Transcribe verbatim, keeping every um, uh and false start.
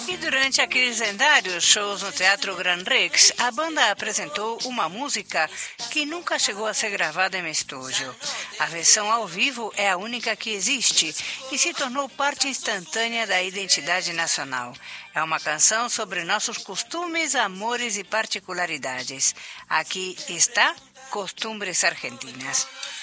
E durante aqueles lendários shows no Teatro Gran Rex, a banda apresentou uma música que nunca chegou a ser gravada em estúdio. A versão ao vivo é a única que existe e se tornou parte instantânea da identidade nacional. É uma canção sobre nossos costumes, amores e particularidades. Aqui está Costumbres Argentinas.